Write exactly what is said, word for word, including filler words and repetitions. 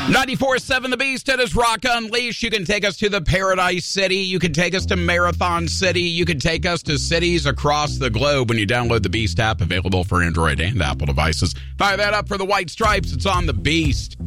ninety-four point seven The Beast. It is Rock Unleashed. You can take us to the Paradise City. You can take us to Marathon City. You can take us to cities across the globe when you download the Beast app, available for Android and Apple devices. Fire that up for the White Stripes. It's on the Beast.